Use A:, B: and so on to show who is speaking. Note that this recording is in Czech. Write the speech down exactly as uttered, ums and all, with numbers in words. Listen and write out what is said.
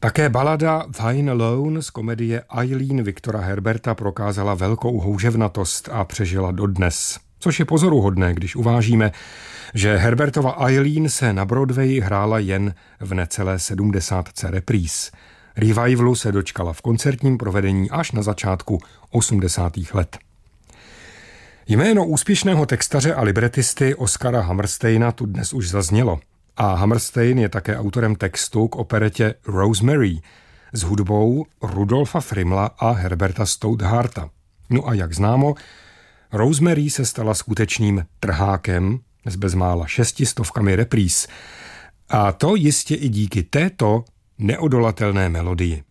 A: Také balada Thine Alone z komedie Eileen Viktora Herberta prokázala velkou houževnatost a přežila dodnes. Což je pozoruhodné, když uvážíme, že Herbertova Eileen se na Broadwayi hrála jen v necelé sedmdesátce repríz. Revivalu se dočkala v koncertním provedení až na začátku osmdesátých let. Jméno úspěšného textaře a libretisty Oscara Hammersteina tu dnes už zaznělo. A Hammerstein je také autorem textu k operetě Rosemary s hudbou Rudolfa Frimla a Herberta Stoutharta. No a jak známo, Rosemary se stala skutečným trhákem s bezmála šestistovkami repríz. A to jistě i díky této neodolatelné melodii.